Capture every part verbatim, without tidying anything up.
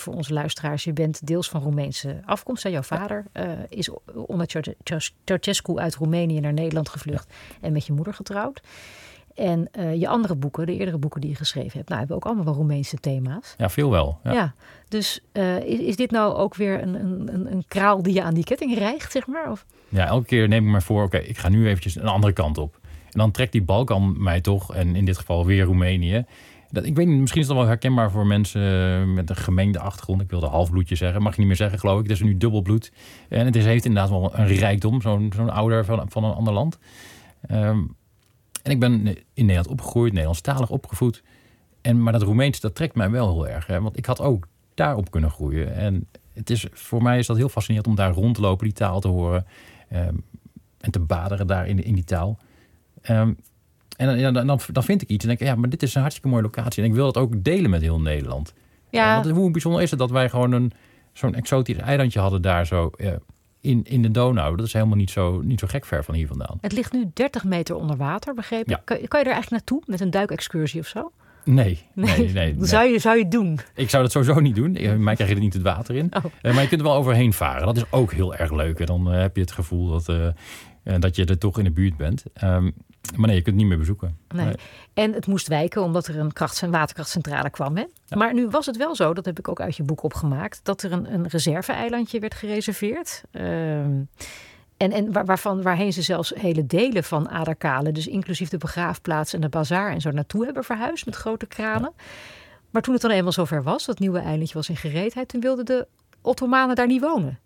voor onze luisteraars. Je bent deels van Roemeense afkomst. Jouw vader uh, is onder Ceausescu uit Roemenië naar Nederland gevlucht. En met je moeder getrouwd. En uh, je andere boeken, de eerdere boeken die je geschreven hebt... Nou, hebben ook allemaal wel Roemeense thema's. Ja, veel wel. Ja. ja dus uh, is, is dit nou ook weer een, een, een kraal die je aan die ketting rijgt, zeg maar? Of? Ja, elke keer neem ik maar voor, oké, okay, ik ga nu eventjes een andere kant op. En dan trekt die Balkan mij toch, en in dit geval weer Roemenië. Dat, ik weet niet, misschien is dat wel herkenbaar voor mensen met een gemengde achtergrond. Ik wilde halfbloedje zeggen, mag je niet meer zeggen, geloof ik. Het is nu dubbelbloed. En het is, heeft inderdaad wel een rijkdom, zo'n, zo'n ouder van, van een ander land. Um, en ik ben in Nederland opgegroeid, Nederlandstalig opgevoed. En, maar dat Roemeens, dat trekt mij wel heel erg. Hè? Want ik had ook daarop kunnen groeien. En het is, voor mij is dat heel fascinerend om daar rond te lopen, die taal te horen. Um, en te baderen daar in, in die taal. Um, en ja, dan, dan vind ik iets en denk ik, ja, maar dit is een hartstikke mooie locatie. En ik wil dat ook delen met heel Nederland. Ja. Uh, want hoe bijzonder is het dat wij gewoon een, zo'n exotisch eilandje hadden daar zo uh, in, in de Donau. Dat is helemaal niet zo, niet zo gek ver van hier vandaan. Het ligt nu dertig meter onder water, begrepen. Ja. Kan, kan je er eigenlijk naartoe met een duikexcursie of zo? Nee, nee, nee. nee, nee. Zou, je, zou je het doen? Ik zou dat sowieso niet doen. Mij krijg je er niet het water in. Oh. Uh, maar je kunt er wel overheen varen. Dat is ook heel erg leuk. En dan uh, heb je het gevoel dat, uh, uh, dat je er toch in de buurt bent. Um, maar nee, je kunt het niet meer bezoeken. Nee. Nee. En het moest wijken omdat er een kracht- en waterkrachtcentrale kwam. Hè? Ja. Maar nu was het wel zo, dat heb ik ook uit je boek opgemaakt, dat er een, een reserve-eilandje werd gereserveerd. Um, En, en waar, waarvan, waarheen ze zelfs hele delen van Adakale, dus inclusief de begraafplaats en de bazaar en zo naartoe hebben verhuisd met grote kranen. Ja. Maar toen het dan eenmaal zover was, dat nieuwe eilandje was in gereedheid, toen wilden de Ottomanen daar niet wonen.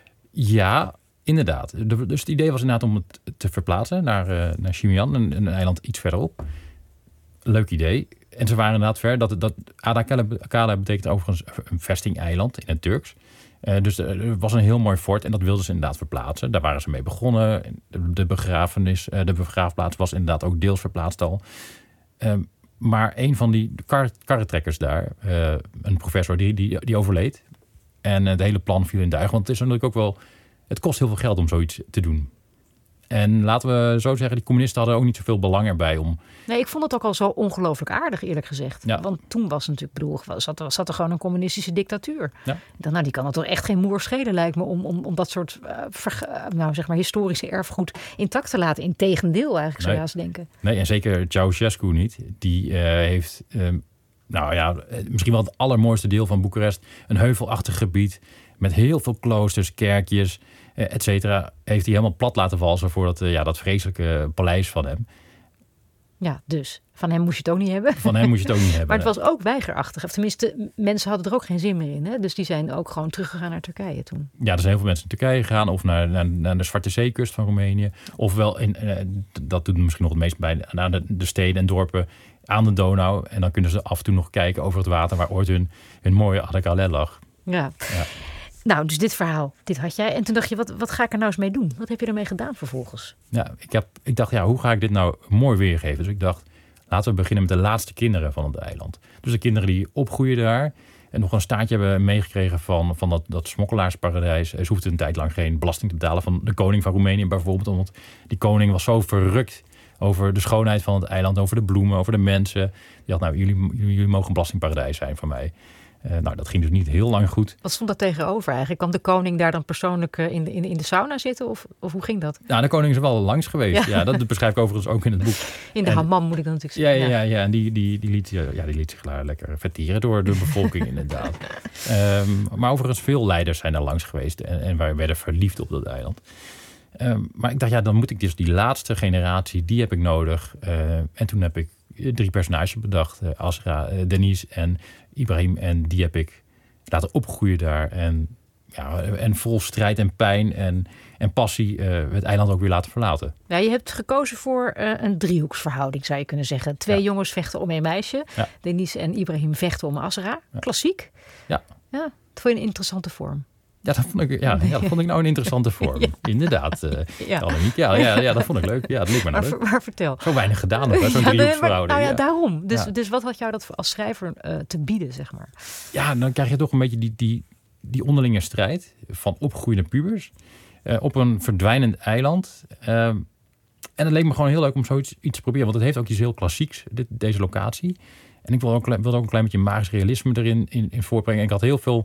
Ja, inderdaad. De, dus het idee was inderdaad om het te verplaatsen naar, uh, naar Simian, een, een eiland iets verderop. Leuk idee. En ze waren inderdaad ver. Dat, dat Adakale betekent overigens een vesting-eiland in het Turks. Uh, dus er was een heel mooi fort en dat wilden ze inderdaad verplaatsen. Daar waren ze mee begonnen. De, de begrafenis, uh, de begraafplaats was inderdaad ook deels verplaatst al. Uh, maar een van die kar, karretrekkers daar, uh, een professor, die, die, die overleed. En uh, het hele plan viel in duigen. Want het is natuurlijk ook wel, het kost heel veel geld om zoiets te doen. En laten we zo zeggen, die communisten hadden ook niet zoveel belang erbij om... Nee, ik vond het ook al zo ongelooflijk aardig, eerlijk gezegd. Ja. Want toen was natuurlijk, bedoel, zat, er, zat er gewoon een communistische dictatuur. Ja. Dan, nou, die kan het toch echt geen moer schelen, lijkt me, om, om, om dat soort uh, ver, nou, zeg maar, historische erfgoed intact te laten. Integendeel, eigenlijk, zou je haast denken. Nee, en zeker Ceausescu niet. Die uh, heeft, uh, nou ja, misschien wel het allermooiste deel van Boekarest. Een heuvelachtig gebied met heel veel kloosters, kerkjes, et cetera, heeft hij helemaal plat laten valsen voor dat, ja, dat vreselijke paleis van hem. Ja, dus van hem moest je het ook niet hebben. Van hem moest je het ook niet hebben. Maar het was ook weigerachtig. Of tenminste, mensen hadden er ook geen zin meer in. Hè? Dus die zijn ook gewoon teruggegaan naar Turkije toen. Ja, er zijn heel veel mensen naar Turkije gegaan of naar, naar, naar de Zwarte Zeekust van Roemenië. Ofwel, in, uh, dat doet misschien nog het meest bij, naar de, de steden en dorpen aan de Donau. En dan kunnen ze af en toe nog kijken over het water waar ooit hun, hun mooie Adakale lag. Ja. ja. Nou, dus dit verhaal, dit had jij. En toen dacht je, wat, wat ga ik er nou eens mee doen? Wat heb je ermee gedaan vervolgens? Ja, ik, heb, ik dacht, ja, hoe ga ik dit nou mooi weergeven? Dus ik dacht, laten we beginnen met de laatste kinderen van het eiland. Dus de kinderen die opgroeien daar en nog een staartje hebben meegekregen van, van dat, dat smokkelaarsparadijs. Ze hoefden een tijd lang geen belasting te betalen van de koning van Roemenië bijvoorbeeld. Omdat die koning was zo verrukt over de schoonheid van het eiland, over de bloemen, over de mensen. Die dacht, nou, jullie, jullie, jullie mogen een belastingparadijs zijn voor mij. Uh, nou, dat ging dus niet heel lang goed. Wat stond daar tegenover eigenlijk? Kwam de koning daar dan persoonlijk in de, in, in de sauna zitten? Of, of hoe ging dat? Nou, de koning is er wel langs geweest. Ja. Ja, dat beschrijf ik overigens ook in het boek. In de en, hammam moet ik dan natuurlijk zeggen. Ja, ja, ja, ja. En die, die, die, liet, ja, die liet zich lekker vertieren door de bevolking inderdaad. Um, maar overigens veel leiders zijn er langs geweest. En, en wij werden verliefd op dat eiland. Um, maar ik dacht, ja, dan moet ik dus die laatste generatie, die heb ik nodig. Uh, en toen heb ik drie personages bedacht. Uh, Asra, uh, Denise en Ibrahim. En die heb ik laten opgroeien daar. En, ja, en vol strijd en pijn en, en passie uh, het eiland ook weer laten verlaten. Ja, je hebt gekozen voor uh, een driehoeksverhouding, zou je kunnen zeggen. Twee ja. jongens vechten om een meisje. Ja. Denise en Ibrahim vechten om Asra. Ja. Klassiek. Ja. Ja, dat vond je een interessante vorm. Ja, dat vond ik, ja, ja, dat vond ik nou een interessante vorm. Ja. Inderdaad. Uh, ja. Niet. Ja, ja, ja, dat vond ik leuk. Ja, dat leek me nou maar, leuk. Maar vertel. Zo weinig gedaan nog, hè, zo'n ja, driehoeksverhouding. Nou ja, ja, daarom. Dus, ja. dus wat had jou dat als schrijver uh, te bieden, zeg maar? Ja, dan krijg je toch een beetje die, die, die onderlinge strijd van opgroeiende pubers uh, op een verdwijnend eiland. Uh, en het leek me gewoon heel leuk om zoiets iets te proberen. Want het heeft ook iets heel klassieks, dit, deze locatie. En ik wilde ook, wilde ook een klein beetje magisch realisme erin in, in voorbrengen. En ik had heel veel